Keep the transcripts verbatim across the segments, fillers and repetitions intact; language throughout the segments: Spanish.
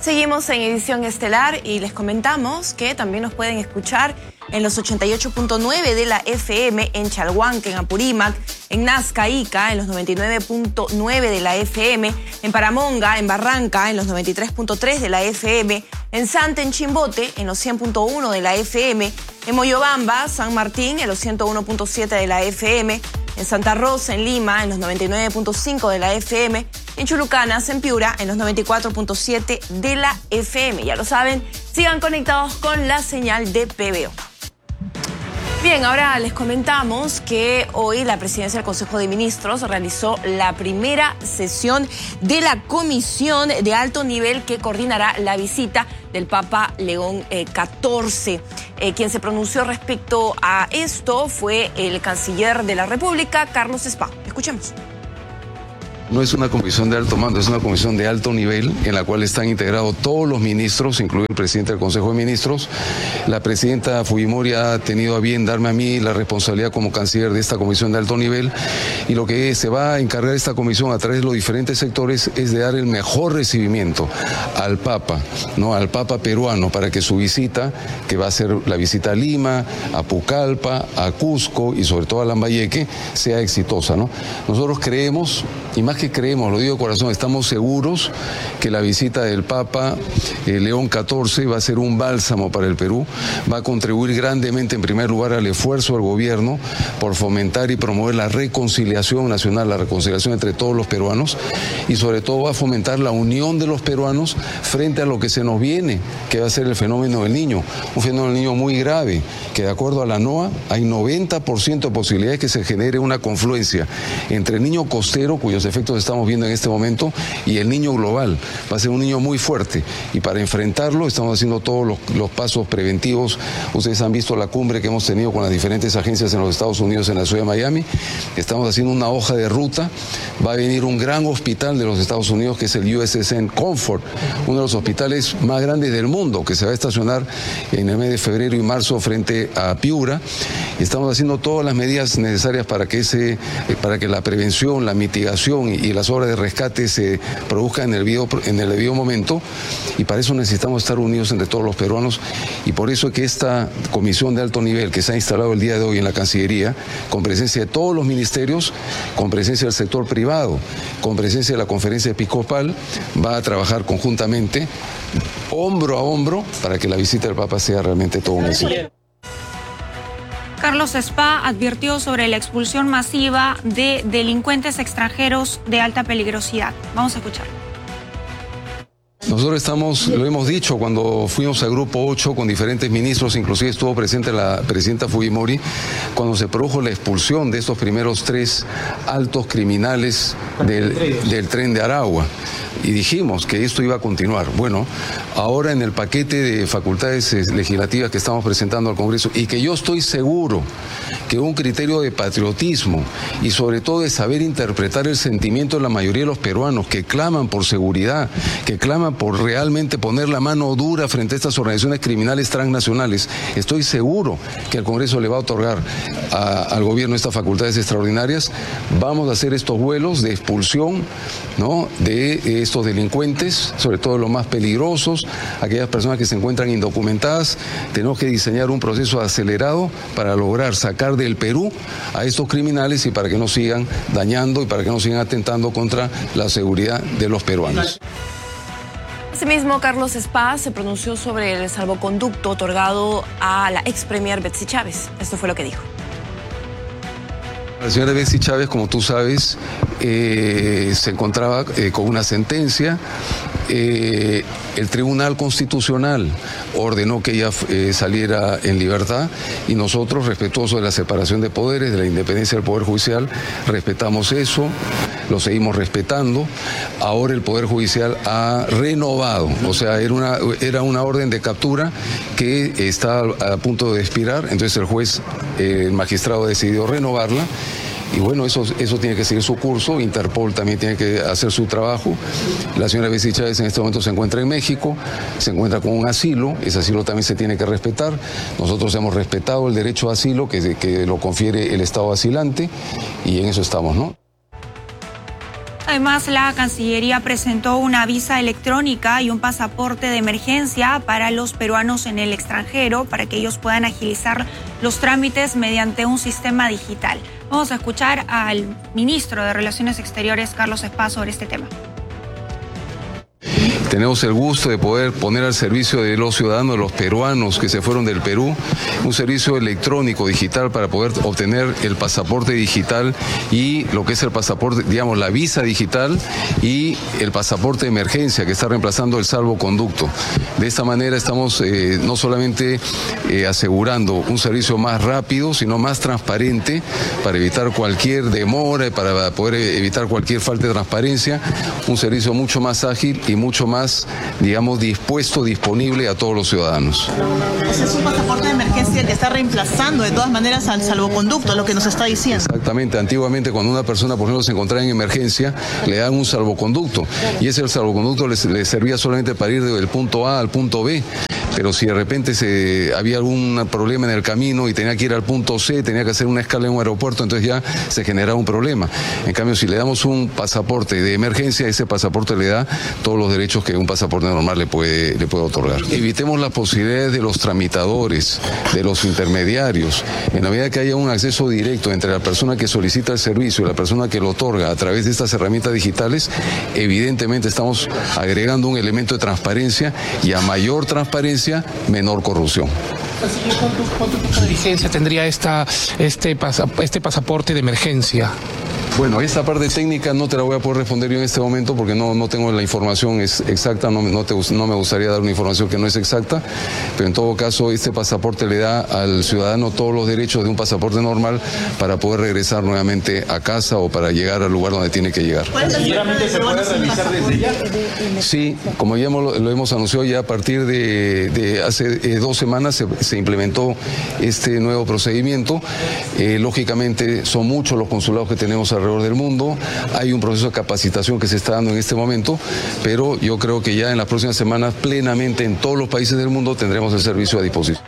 Seguimos en edición estelar y les comentamos que también nos pueden escuchar en los ochenta y ocho punto nueve de la F M en Chalhuanca, en Apurímac, en Nazca, Ica, en los noventa y nueve punto nueve de la F M, en Paramonga, en Barranca, en los noventa y tres punto tres de la F M, en Santa, en Chimbote, en los cien punto uno de la F M, en Moyobamba, San Martín, en los ciento uno punto siete de la F M, en Santa Rosa, en Lima, en los noventa y nueve punto cinco de la F M, en Chulucanas, en Piura, en los noventa y cuatro punto siete de la F M. Ya lo saben, sigan conectados con la señal de P B O. Bien, ahora les comentamos que hoy la presidencia del Consejo de Ministros realizó la primera sesión de la comisión de alto nivel que coordinará la visita del Papa León catorce. Eh, quien se pronunció respecto a esto fue el canciller de la República, Carlos Spa. Escuchemos. No es una comisión de alto mando, es una comisión de alto nivel en la cual están integrados todos los ministros, incluido el presidente del Consejo de Ministros. La presidenta Fujimori ha tenido a bien darme a mí la responsabilidad como canciller de esta comisión de alto nivel, y lo que se va a encargar esta comisión a través de los diferentes sectores es de dar el mejor recibimiento al Papa, ¿no? Al Papa peruano, para que su visita, que va a ser la visita a Lima, a Pucallpa, a Cusco y sobre todo a Lambayeque, sea exitosa, ¿no? Nosotros creemos, y más que creemos, lo digo de corazón, estamos seguros que la visita del Papa eh, León catorce va a ser un bálsamo para el Perú, va a contribuir grandemente en primer lugar al esfuerzo del gobierno por fomentar y promover la reconciliación nacional, la reconciliación entre todos los peruanos, y sobre todo va a fomentar la unión de los peruanos frente a lo que se nos viene, que va a ser el fenómeno del niño, un fenómeno del niño muy grave, que de acuerdo a la NOA hay noventa por ciento de posibilidades que se genere una confluencia entre el niño costero, cuyos efectos estamos viendo en este momento, y el niño global. Va a ser un niño muy fuerte, y para enfrentarlo estamos haciendo todos los, los pasos preventivos. Ustedes han visto la cumbre que hemos tenido con las diferentes agencias en los Estados Unidos, en la ciudad de Miami. Estamos haciendo una hoja de ruta. Va a venir un gran hospital de los Estados Unidos, que es el U S S N Comfort, uno de los hospitales más grandes del mundo, que se va a estacionar en el mes de febrero y marzo frente a Piura. Estamos haciendo todas las medidas necesarias para que, ese, para que la prevención, la mitigación y las obras de rescate se produzcan en el debido, en el debido momento, y para eso necesitamos estar unidos entre todos los peruanos, y por eso es que esta comisión de alto nivel que se ha instalado el día de hoy en la Cancillería, con presencia de todos los ministerios, con presencia del sector privado, con presencia de la Conferencia Episcopal, va a trabajar conjuntamente, hombro a hombro, para que la visita del Papa sea realmente todo un éxito. Carlos Spa advirtió sobre la expulsión masiva de delincuentes extranjeros de alta peligrosidad. Vamos a escuchar. Nosotros estamos, lo hemos dicho cuando fuimos al Grupo ocho con diferentes ministros, inclusive estuvo presente la presidenta Fujimori, cuando se produjo la expulsión de estos primeros tres altos criminales del, del tren de Aragua. Y dijimos que esto iba a continuar. Bueno, ahora en el paquete de facultades legislativas que estamos presentando al Congreso, y que yo estoy seguro que un criterio de patriotismo y sobre todo de saber interpretar el sentimiento de la mayoría de los peruanos que claman por seguridad, que claman por realmente poner la mano dura frente a estas organizaciones criminales transnacionales, estoy seguro que el Congreso le va a otorgar a, al gobierno estas facultades extraordinarias. Vamos a hacer estos vuelos de expulsión, ¿no?, de estos delincuentes, sobre todo los más peligrosos, aquellas personas que se encuentran indocumentadas. Tenemos que diseñar un proceso acelerado para lograr sacar del Perú a estos criminales y para que no sigan dañando y para que no sigan atentando contra la seguridad de los peruanos. Asimismo, Carlos Spa se pronunció sobre el salvoconducto otorgado a la ex premier Betsy Chávez. Esto fue lo que dijo. La señora Betsy Chávez, como tú sabes, eh, se encontraba eh, con una sentencia. Eh, el Tribunal Constitucional ordenó que ella eh, saliera en libertad, y nosotros, respetuosos de la separación de poderes, de la independencia del Poder Judicial, respetamos eso, lo seguimos respetando. Ahora el Poder Judicial ha renovado, o sea, era una, era una orden de captura que está a punto de expirar, entonces el juez, eh, el magistrado ha decidido renovarla. Y bueno, eso, eso tiene que seguir su curso. Interpol también tiene que hacer su trabajo. La señora Betsy Chávez en este momento se encuentra en México, se encuentra con un asilo, ese asilo también se tiene que respetar. Nosotros hemos respetado el derecho a asilo que, que lo confiere el Estado asilante, y en eso estamos, ¿no? Además, la Cancillería presentó una visa electrónica y un pasaporte de emergencia para los peruanos en el extranjero para que ellos puedan agilizar los trámites mediante un sistema digital. Vamos a escuchar al ministro de Relaciones Exteriores, Carlos Spa, sobre este tema. Tenemos el gusto de poder poner al servicio de los ciudadanos, de los peruanos que se fueron del Perú, un servicio electrónico digital para poder obtener el pasaporte digital y lo que es el pasaporte, digamos, la visa digital y el pasaporte de emergencia que está reemplazando el salvoconducto. De esta manera estamos eh, no solamente eh, asegurando un servicio más rápido, sino más transparente para evitar cualquier demora, para poder evitar cualquier falta de transparencia, un servicio mucho más ágil y mucho más más, digamos, dispuesto, disponible a todos los ciudadanos. Ese es un pasaporte de emergencia que está reemplazando de todas maneras al salvoconducto, lo que nos está diciendo. Exactamente. Antiguamente, cuando una persona, por ejemplo, se encontraba en emergencia, le dan un salvoconducto y ese salvoconducto le, le servía solamente para ir del punto A al punto B. Pero si de repente se, había algún problema en el camino y tenía que ir al punto C, tenía que hacer una escala en un aeropuerto, entonces ya se generaba un problema. En cambio, si le damos un pasaporte de emergencia, ese pasaporte le da todos los derechos que un pasaporte normal le puede, le puede otorgar. Evitemos las posibilidades de los tramitadores, de los intermediarios. En la medida que haya un acceso directo entre la persona que solicita el servicio y la persona que lo otorga a través de estas herramientas digitales, evidentemente estamos agregando un elemento de transparencia y a mayor transparencia, menor corrupción. ¿Cuánto, cuánto tipo de vigencia tendría esta, este, pasa, este pasaporte de emergencia? Bueno, esta parte técnica no te la voy a poder responder yo en este momento porque no, no tengo la información es exacta, no, no, te, no me gustaría dar una información que no es exacta, pero en todo caso este pasaporte le da al ciudadano todos los derechos de un pasaporte normal para poder regresar nuevamente a casa o para llegar al lugar donde tiene que llegar. ¿Seguramente se puede realizar desde ya? Sí, como ya hemos, lo hemos anunciado ya a partir de, de hace eh, dos semanas se, se implementó este nuevo procedimiento. Eh, lógicamente son muchos los consulados que tenemos alrededor del mundo, hay un proceso de capacitación que se está dando en este momento, pero yo creo que ya en las próximas semanas plenamente en todos los países del mundo tendremos el servicio a disposición.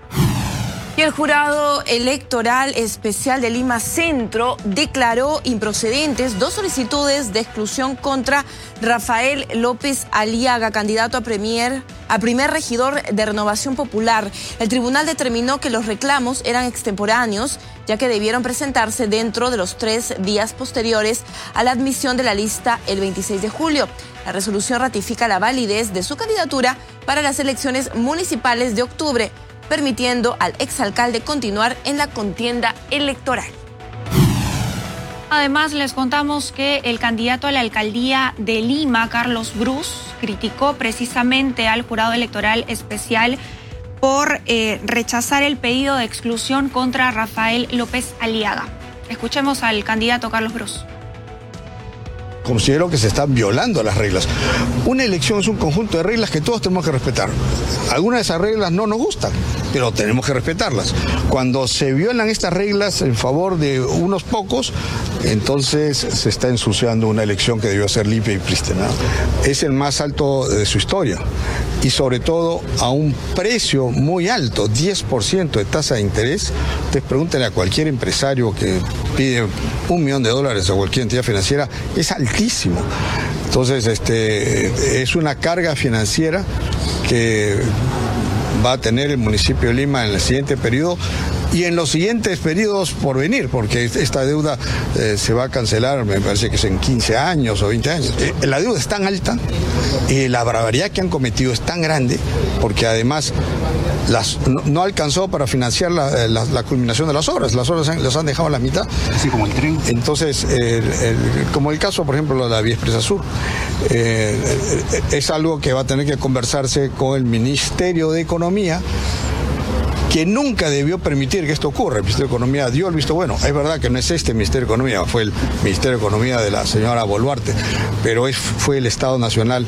Y el Jurado Electoral Especial de Lima Centro declaró improcedentes dos solicitudes de exclusión contra Rafael López Aliaga, candidato a premier, a primer regidor de Renovación Popular. El tribunal determinó que los reclamos eran extemporáneos, ya que debieron presentarse dentro de los tres días posteriores a la admisión de la lista el veintiséis de julio. La resolución ratifica la validez de su candidatura para las elecciones municipales de octubre, permitiendo al exalcalde continuar en la contienda electoral. Además, les contamos que el candidato a la alcaldía de Lima, Carlos Brus, criticó precisamente al Jurado Electoral Especial por eh, rechazar el pedido de exclusión contra Rafael López Aliaga. Escuchemos al candidato Carlos Brus. Considero que se están violando las reglas. Una elección es un conjunto de reglas que todos tenemos que respetar. Algunas de esas reglas no nos gustan, pero tenemos que respetarlas. Cuando se violan estas reglas en favor de unos pocos, entonces se está ensuciando una elección que debió ser limpia y prístina. Es el más alto de su historia y sobre todo a un precio muy alto, diez por ciento de tasa de interés. Ustedes pregúntenle a cualquier empresario que pide un millón de dólares a cualquier entidad financiera, es altísimo. Entonces, este, es una carga financiera que va a tener el municipio de Lima en el siguiente periodo y en los siguientes periodos por venir, porque esta deuda eh, se va a cancelar, me parece que es en quince años o veinte años. Eh, la deuda es tan alta y la barbaridad que han cometido es tan grande, porque además las, no, no alcanzó para financiar la, la, la culminación de las obras, las obras han, las han dejado a la mitad. Así como el tren. Entonces, el, el, como el caso, por ejemplo, de la Vía Expresa Sur, eh, es algo que va a tener que conversarse con el Ministerio de Economía, que nunca debió permitir que esto ocurra. El Ministerio de Economía dio el visto bueno. Es verdad que no es este Ministerio de Economía, fue el Ministerio de Economía de la señora Boluarte, pero es, fue el Estado Nacional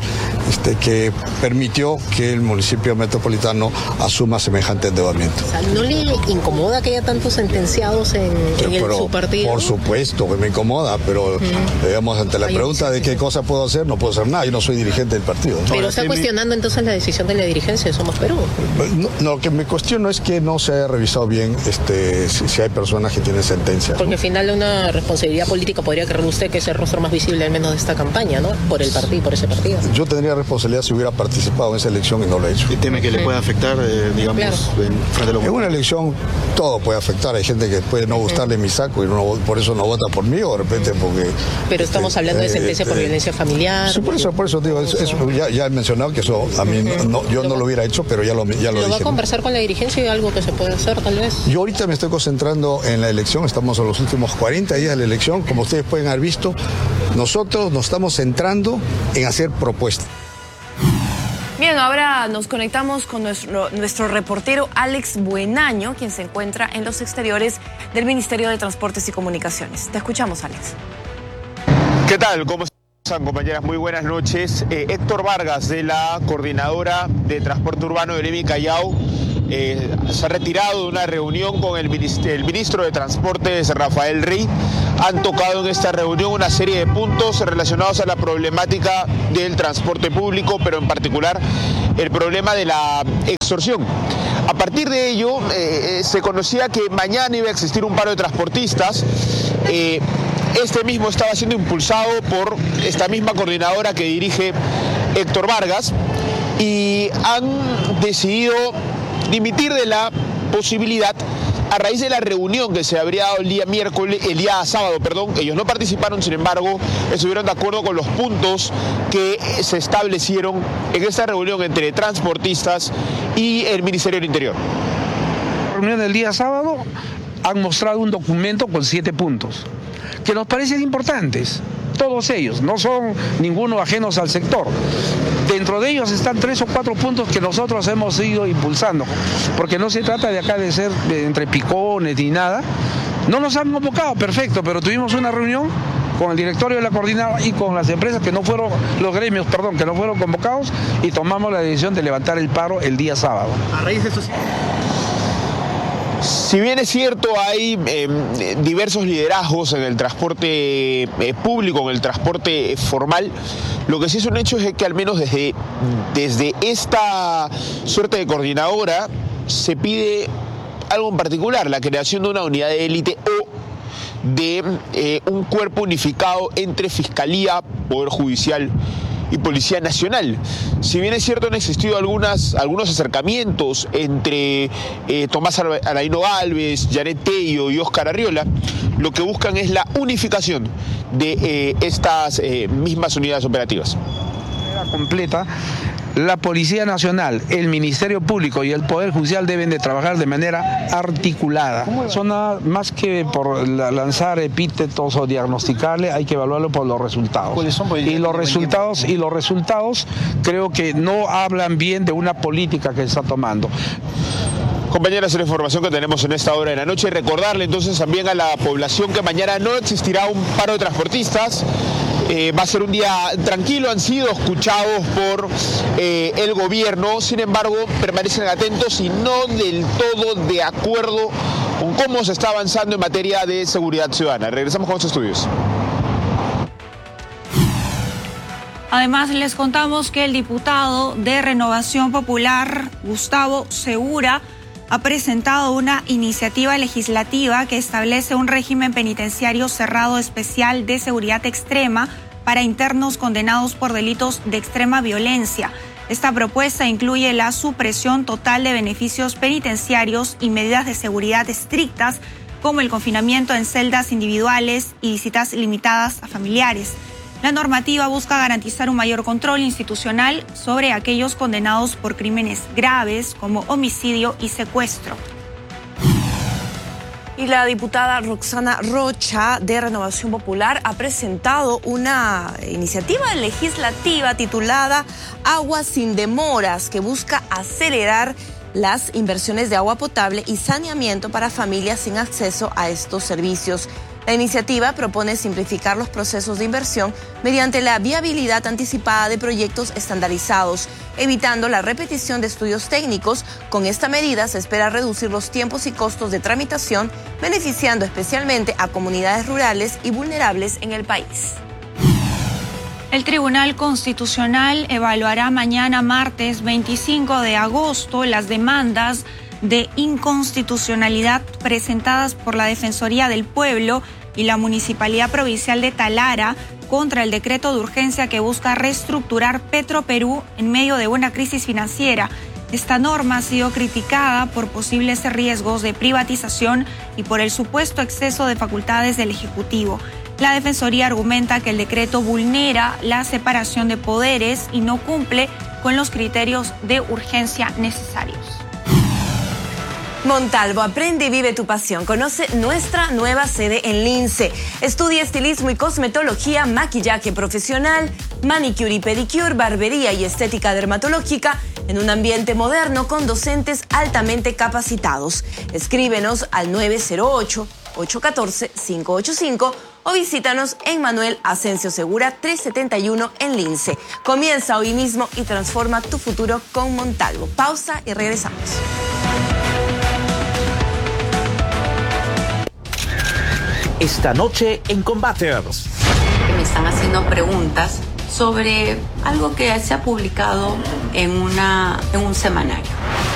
este, que permitió que el municipio metropolitano asuma semejante endeudamiento. O sea, ¿no le incomoda que haya tantos sentenciados en, en el, pero, su partido? Por supuesto que me incomoda, pero mm. digamos, ante la Ay, pregunta de qué cosa puedo hacer, no puedo hacer nada, yo no soy dirigente del partido. ¿no? Pero está cuestionando entonces la decisión de la dirigencia de Somos Perú. No, no, lo que me cuestiono es que no se haya revisado bien este, si, si hay personas que tienen sentencia. Porque ¿no? al final de una responsabilidad política podría creer usted que es el rostro más visible al menos de esta campaña, ¿no? Por el partido, por ese partido. Yo tendría responsabilidad si hubiera participado en esa elección y no lo he hecho. ¿Y teme que le pueda afectar, eh, digamos, claro. en frente a lo... En una elección todo puede afectar. Hay gente que puede no gustarle mi saco y no, por eso no vota por mí, o de repente porque... Pero estamos este, hablando de sentencia eh, por eh, violencia familiar. Sí, por eso, por eso digo, eso, eso, ya, ya he mencionado que eso a mí no, no, yo no lo hubiera hecho, pero ya lo, ya lo, ¿Lo dije. va a conversar con la dirigencia y algo que se puede hacer tal vez? Yo ahorita me estoy concentrando en la elección, estamos en los últimos cuarenta días de la elección, como ustedes pueden haber visto, nosotros nos estamos centrando en hacer propuestas. Bien, ahora nos conectamos con nuestro, nuestro reportero Alex Buenaño, quien se encuentra en los exteriores del Ministerio de Transportes y Comunicaciones. Te escuchamos, Alex. ¿Qué tal? ¿Cómo están, compañeras? Muy buenas noches. Eh, Héctor Vargas, de la Coordinadora de Transporte Urbano de Lima y Callao, eh, se ha retirado de una reunión con el ministro, el ministro de Transportes, Rafael Rey. Han tocado en esta reunión una serie de puntos relacionados a la problemática del transporte público, pero en particular el problema de la extorsión. A partir de ello, eh, se conocía que mañana iba a existir un paro de transportistas. Eh, este mismo estaba siendo impulsado por esta misma coordinadora que dirige Héctor Vargas, y han decidido dimitir de la posibilidad a raíz de la reunión que se habría dado el día miércoles, el día sábado, perdón. Ellos no participaron, sin embargo, estuvieron de acuerdo con los puntos que se establecieron en esta reunión entre transportistas y el Ministerio del Interior. La reunión del día sábado han mostrado un documento con siete puntos que nos parecen importantes. Todos ellos, no son ninguno ajenos al sector. Dentro de ellos están tres o cuatro puntos que nosotros hemos ido impulsando, porque no se trata de acá de ser de, entre picones ni nada. No nos han convocado, perfecto, pero tuvimos una reunión con el directorio de la coordinadora y con las empresas que no fueron, los gremios, perdón, que no fueron convocados, y tomamos la decisión de levantar el paro el día sábado. A raíz de eso... Si bien es cierto, hay eh, diversos liderazgos en el transporte eh, público, en el transporte formal, lo que sí es un hecho es que al menos desde, desde esta suerte de coordinadora se pide algo en particular, la creación de una unidad de élite o de eh, un cuerpo unificado entre Fiscalía, Poder Judicial y Policía Nacional. Si bien es cierto, han existido algunas, algunos acercamientos entre eh, Tomás Alaino Gálvez, Janet Tello y Óscar Arriola, lo que buscan es la unificación de eh, estas eh, mismas unidades operativas. Completa. La Policía Nacional, el Ministerio Público y el Poder Judicial deben de trabajar de manera articulada. Zona, más que por lanzar epítetos o diagnosticarle, hay que evaluarlo por los resultados. Y los resultados, y los resultados creo que no hablan bien de una política que se está tomando. Compañeras, la información que tenemos en esta hora de la noche. Recordarle entonces también a la población que mañana no existirá un paro de transportistas. Eh, va a ser un día tranquilo, han sido escuchados por eh, el gobierno, sin embargo permanecen atentos y no del todo de acuerdo con cómo se está avanzando en materia de seguridad ciudadana. Regresamos con los estudios. Además, les contamos que el diputado de Renovación Popular, Gustavo Segura, ha presentado una iniciativa legislativa que establece un régimen penitenciario cerrado especial de seguridad extrema para internos condenados por delitos de extrema violencia. Esta propuesta incluye la supresión total de beneficios penitenciarios y medidas de seguridad estrictas, como el confinamiento en celdas individuales y visitas limitadas a familiares. La normativa busca garantizar un mayor control institucional sobre aquellos condenados por crímenes graves como homicidio y secuestro. Y la diputada Roxana Rocha, de Renovación Popular, ha presentado una iniciativa legislativa titulada Agua sin demoras, que busca acelerar las inversiones de agua potable y saneamiento para familias sin acceso a estos servicios La iniciativa propone simplificar los procesos de inversión mediante la viabilidad anticipada de proyectos estandarizados, evitando la repetición de estudios técnicos. Con esta medida se espera reducir los tiempos y costos de tramitación, beneficiando especialmente a comunidades rurales y vulnerables en el país. El Tribunal Constitucional evaluará mañana, martes veinticinco de agosto, las demandas de inconstitucionalidad presentadas por la Defensoría del Pueblo y la Municipalidad Provincial de Talara contra el decreto de urgencia que busca reestructurar Petroperú en medio de una crisis financiera. Esta norma ha sido criticada por posibles riesgos de privatización y por el supuesto exceso de facultades del Ejecutivo. La Defensoría argumenta que el decreto vulnera la separación de poderes y no cumple con los criterios de urgencia necesarios. Montalvo, aprende y vive tu pasión. Conoce nuestra nueva sede en Lince. Estudia estilismo y cosmetología, maquillaje profesional, manicure y pedicure, barbería y estética dermatológica en un ambiente moderno con docentes altamente capacitados. Escríbenos al nueve cero ocho, ocho uno cuatro, cinco ocho cinco o visítanos en Manuel Asensio Segura trescientos setenta y uno en Lince. Comienza hoy mismo y transforma tu futuro con Montalvo. Pausa y regresamos. Esta noche en Combaters. Me están haciendo preguntas sobre algo que se ha publicado en, una, en un semanario.